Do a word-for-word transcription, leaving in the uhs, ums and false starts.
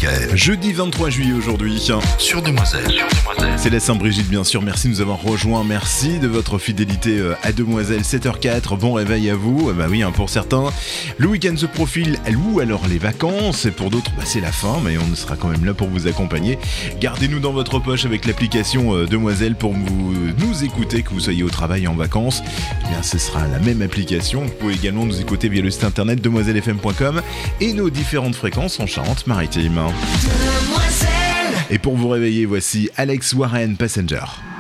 Mickaël. Jeudi vingt-trois juillet aujourd'hui. Sur Demoiselle. Sur Demoiselle. C'est la Saint-Brigitte bien sûr, merci de nous avoir rejoints, merci de votre fidélité à Demoiselle, sept heures quatre, bon réveil à vous. Bah oui, hein, pour certains, le week-end se profile, ou alors les vacances, et pour d'autres, bah, c'est la fin, mais on sera quand même là pour vous accompagner. Gardez-nous dans votre poche avec l'application euh, Demoiselle pour vous, nous écouter, que vous soyez au travail, en vacances. Eh bien, ce sera la même application. Vous pouvez également nous écouter via le site internet demoiselle f m point com et nos différentes fréquences en Charente-Maritime. Et pour vous réveiller, voici Alex Warren, Passenger.